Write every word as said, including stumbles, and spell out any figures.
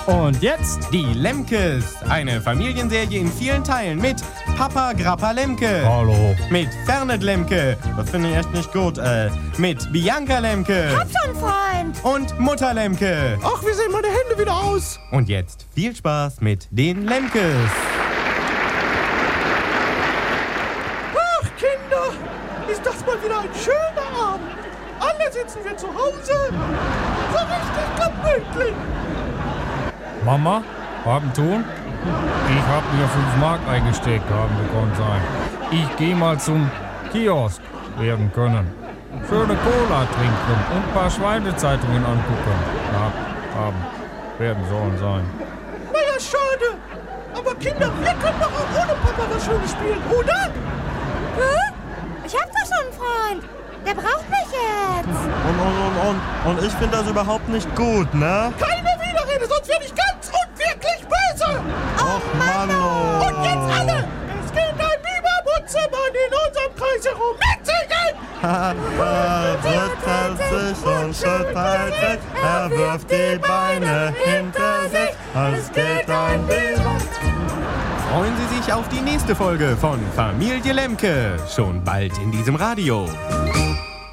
Und jetzt die Lemkes. Eine Familienserie in vielen Teilen mit Papa Grappa Lemke. Hallo. Mit Fernet Lemke. Das finde ich echt nicht gut. Äh, mit Bianca Lemke. Hab schon, Freund. Und Mutter Lemke. Ach, wie sehen meine Hände wieder aus? Und jetzt viel Spaß mit den Lemkes. Ach, Kinder, ist das mal wieder ein schöner Abend. Alle sitzen wir zu Hause. So richtig gemütlich. Mama, haben tun? Ich hab mir fünf Mark eingesteckt, haben gekonnt sein. Ich geh mal zum Kiosk werden können. Schöne Cola trinken und ein paar Schweinezeitungen angucken. Ja, haben, werden sollen sein. Naja, schade. Aber Kinder, wir können doch auch ohne Papa was Schönes spielen, oder? Hä? Ich hab doch schon einen Freund. Der braucht mich jetzt. Und, und, und, und, und ich finde das überhaupt nicht gut, ne? Keine Widerrede, sonst werde ich ganz und wirklich böse. Och, Mann, oh. Und jetzt alle. Es geht ein Biberbutzemann in unserem Kreis herum. Mitsingen! Drittelt sich und schüttelt sich, er wirft die Beine hinter sich, es geht ein Biber. Freuen Sie sich auf die nächste Folge von Familie Lemke. Schon bald in diesem Radio.